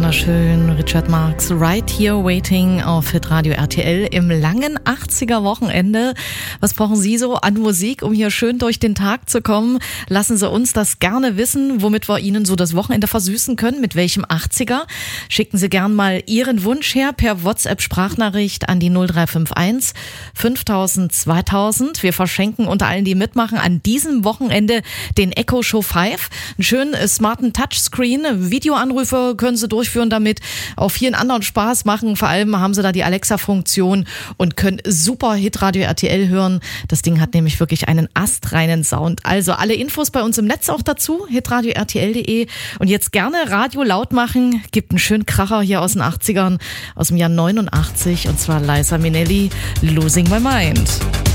wunderschön. Richard Marx, Right Here Waiting auf Hitradio RTL im langen 80er-Wochenende. Was brauchen Sie so an Musik, um hier schön durch den Tag zu kommen? Lassen Sie uns das gerne wissen, womit wir Ihnen so das Wochenende versüßen können, mit welchem 80er. Schicken Sie gern mal Ihren Wunsch her per WhatsApp-Sprachnachricht an die 0351 5000 2000. Wir verschenken unter allen, die mitmachen, an diesem Wochenende den Echo Show 5. Einen schönen smarten Touchscreen. Videoanrufe können Sie durchführen damit, auch vielen anderen Spaß machen. Vor allem haben Sie da die Alexa-Funktion und können super Hitradio RTL hören. Das Ding hat nämlich wirklich einen astreinen Sound. Also alle Infos bei uns im Netz auch dazu, hitradio rtl.de. Und jetzt gerne Radio laut machen. Gibt einen schönen Kracher hier aus den 80ern, aus dem Jahr 89. Und zwar Liza Minnelli, Losing My Mind.